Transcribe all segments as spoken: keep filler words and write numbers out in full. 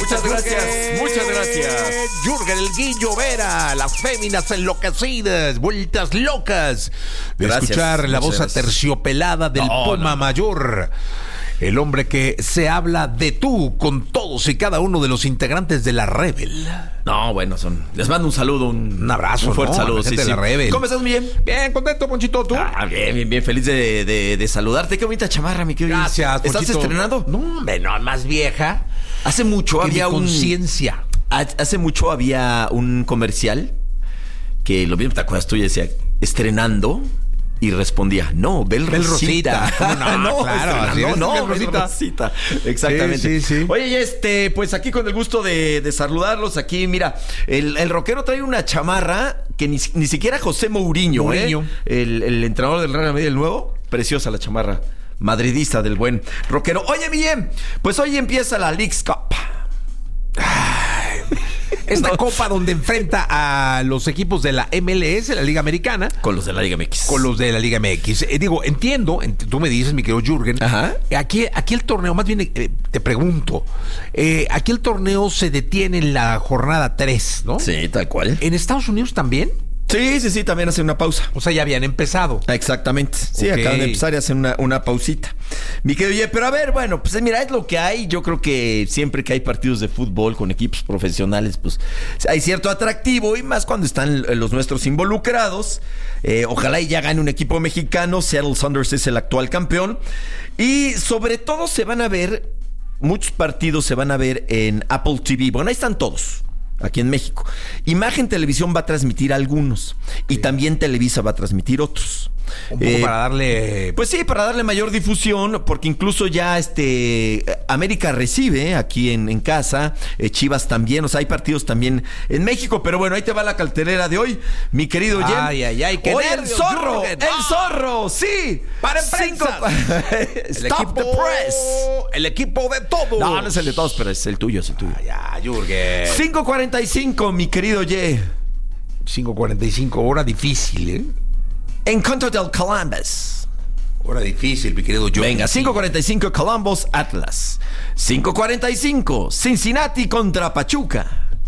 Muchas gracias, muchas gracias. Jürgen el Guillo Vera, las féminas enloquecidas, vueltas locas de gracias, escuchar la voz gracias. aterciopelada del no, Puma no. Mayor. El hombre que se habla de tú con todos y cada uno de los integrantes de la Rebel. No, bueno, son. Les mando un saludo, un, un abrazo, un fuerte ¿no? saludo. Sí, sí, sí. La Rebel. ¿Cómo estás? Bien. Bien, contento, Ponchito, ¿tú? Ah, bien, bien, bien. Feliz de, de, de saludarte. Qué bonita chamarra, mi querido. Gracias, ¿Estás Ponchito. estrenando? No, hombre, no, más vieja. Hace mucho que había mi un. conciencia. Hace mucho había un comercial que lo vi, ¿te acuerdas tú? Y decía, estrenando. Y respondía, no, Bel, Bel Rosita. Rosita. No, no, claro. No, no, no, Bel Rosita. Rosita. Exactamente. Sí, sí, sí. Oye, este, pues aquí con el gusto de, de saludarlos. Aquí, mira, el, el rockero trae una chamarra que ni, ni siquiera José Mourinho, Mourinho. ¿eh? El, el entrenador del Real Madrid, el nuevo. Preciosa la chamarra. Madridista del buen rockero. Oye, bien, pues hoy empieza la Leagues Cup. Esta no. copa donde enfrenta a los equipos de la M L S, la Liga Americana. Con los de la Liga M X. Con los de la Liga M X. Eh, digo, entiendo, ent- tú me dices, mi querido Jürgen. Ajá. Aquí, aquí el torneo, más bien eh, te pregunto, eh, aquí el torneo se detiene en la jornada tres, ¿no? Sí, tal cual. ¿En Estados Unidos también? Sí, sí, sí, también hacen una pausa. O sea, ya habían empezado. Exactamente. Sí, okay. Acaban de empezar y hacen una, una pausita. Mi querido, oye, pero a ver, bueno, pues mira, es lo que hay. Yo creo que siempre que hay partidos de fútbol con equipos profesionales, pues hay cierto atractivo y más cuando están los nuestros involucrados. Eh, ojalá y ya gane un equipo mexicano. Seattle Sounders es el actual campeón. Y sobre todo se van a ver, muchos partidos se van a ver en Apple T V. Bueno, ahí están todos. Aquí en México. Imagen Televisión va a transmitir algunos. Y sí. también Televisa va a transmitir otros. Un poco eh, para darle... Pues sí, para darle mayor difusión, porque incluso ya este América recibe aquí en, en casa, eh, Chivas también, o sea, hay partidos también en México, pero bueno, ahí te va la cartelera de hoy, mi querido Jem. Ay, ay, ay, qué hoy nervios, el zorro, Jürgen. el ¡Ah! zorro, sí. Para Cinco... el Stop equipo, the press. El equipo de todos. No, no es el de todos, pero es el tuyo, es el tuyo. Ay, ya, Jürgen. cinco cuarenta y cinco, mi querido Ye. cinco cuarenta y cinco, hora difícil, ¿eh? En contra del Columbus. Hora difícil, mi querido Jürgen. Venga, cinco cuarenta y cinco Columbus Atlas. cinco cuarenta y cinco Cincinnati contra Pachuca.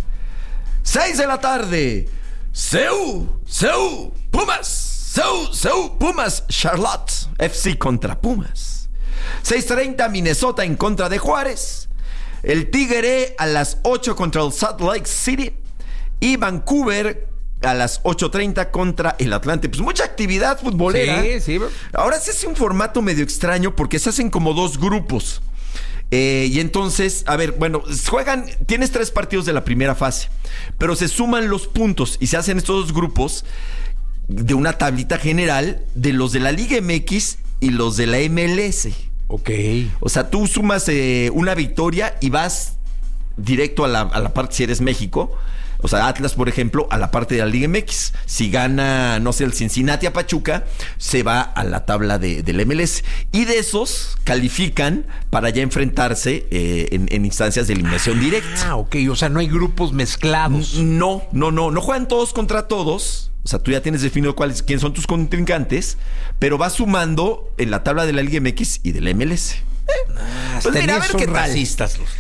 seis de la tarde. Seúl, Seúl, Pumas. Seúl, Seúl, Pumas, Charlotte. F C contra Pumas. seis treinta Minnesota en contra de Juárez. El Tigre a las ocho contra el Salt Lake City. Y Vancouver a las ocho treinta contra el Atlante. Pues mucha actividad futbolera. Sí, sí. Ahora se hace un formato medio extraño porque se hacen como dos grupos. Eh, y entonces, a ver, bueno, juegan, tienes tres partidos de la primera fase, pero se suman los puntos y se hacen estos dos grupos de una tablita general de los de la Liga M X y los de la M L S. Ok. O sea, tú sumas eh, una victoria y vas directo a la, a la parte si eres México. O sea, Atlas, por ejemplo, a la parte de la Liga M X. Si gana, no sé, el Cincinnati a Pachuca, se va a la tabla de, del M L S. Y de esos califican para ya enfrentarse eh, en, en instancias de eliminación ah, directa. Ah, ok. O sea, no hay grupos mezclados. No, no, no. No juegan todos contra todos. O sea, tú ya tienes definido cuáles, quiénes son tus contrincantes, pero vas sumando en la tabla de la Liga M X y del M L S. Ah, pues mira, a ver son qué tal. Racistas los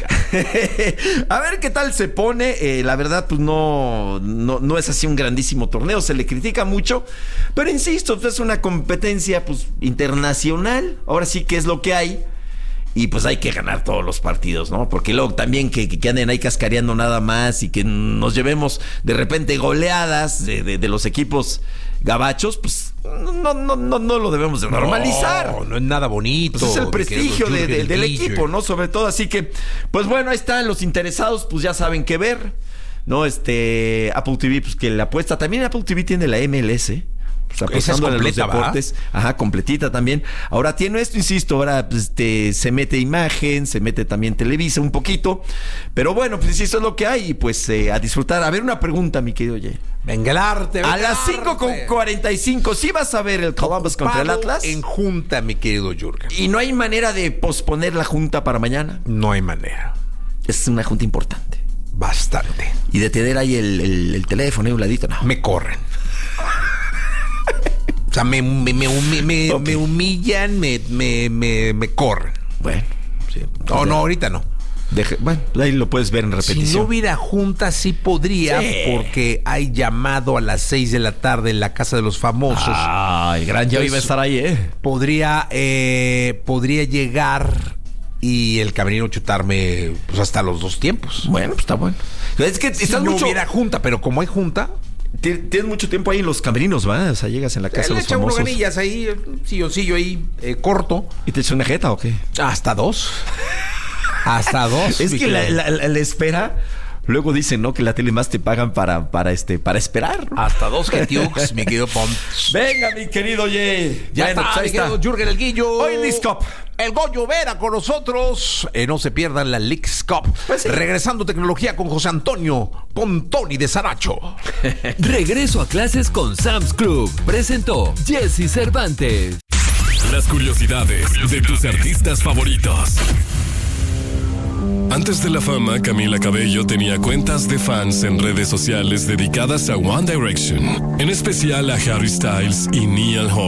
A ver qué tal se pone. Eh, la verdad, pues no, no, no es así un grandísimo torneo. Se le critica mucho. Pero insisto, pues es una competencia pues internacional. Ahora sí que es lo que hay. Y pues hay que ganar todos los partidos, ¿no? Porque luego también que, que anden ahí cascareando nada más y que nos llevemos de repente goleadas de, de, de los equipos gabachos, pues no, no, no, no lo debemos de normalizar. No, no es nada bonito. Pues es el prestigio de, de, del equipo, ¿no? Sobre todo, así que, pues bueno, ahí están los interesados, pues ya saben qué ver, ¿no? Este, Apple T V, pues que la apuesta, también Apple T V tiene la M L S, pues apostando en los deportes, ¿va? Ajá, completita también. Ahora tiene esto, insisto, ahora pues, este, se mete imagen, se mete también Televisa un poquito, pero bueno, pues insisto, es lo que hay, y pues eh, a disfrutar. A ver, una pregunta, mi querido Ye. Vengalarte, A las cinco con cuarenta y cinco, ¿sí vas a ver el Columbus contra el Atlas? En junta, mi querido Jürgen. ¿Y no hay manera de posponer la junta para mañana? No hay manera. Es una junta importante. Bastante. Y de tener ahí el, el, el teléfono ahí a un ladito, no. Me corren. O sea, me, me, me, me, me, okay. me humillan, me, me, me, me corren. Bueno, sí. No, no, ahorita no. Deje, bueno, ahí lo puedes ver en repetición. Si no hubiera junta, sí podría, sí. Porque hay llamado a las seis de la tarde en la Casa de los Famosos. Ah, el gran ya iba a estar ahí, ¿eh? Podría, eh, podría llegar y el camerino chutarme pues hasta los dos tiempos. Bueno, pues está bueno. Es que si no mucho... hubiera junta, pero como hay junta... Tienes mucho tiempo ahí en los camerinos, ¿va? O sea, llegas en la Casa de los Famosos. Le echa unos ganillas ahí, silloncillo ahí, eh, corto. ¿Y te echa una jeta o qué? Hasta dos. Hasta dos. Es que la, la, la, la espera... Luego dicen, ¿no? Que la tele más te pagan para, para este, para esperar, ¿no? Hasta dos getiux, mi querido Pom. Venga, mi querido Ye. Ya bueno, está, pues mi querido Jürgen el Guillo. Hoy Leagues Cup. El Goyo Vera con nosotros. Eh, no se pierdan la Leagues Cup. Pues sí. Regresando tecnología con José Antonio Pontoni de Saracho. Regreso a clases con Sam's Club. Presentó Jesse Cervantes. Las curiosidades de tus artistas favoritos. Antes de la fama, Camila Cabello tenía cuentas de fans en redes sociales dedicadas a One Direction, en especial a Harry Styles y Niall Horan.